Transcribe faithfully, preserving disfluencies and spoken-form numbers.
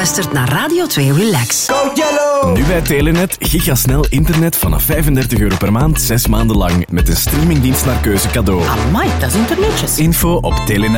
luistert naar Radio twee Relax. Go Yellow! Nu bij Telenet, gigasnel internet vanaf vijfendertig euro per maand, zes maanden lang. Met een streamingdienst naar keuze cadeau. Amai, dat is internetjes. Info op telenet.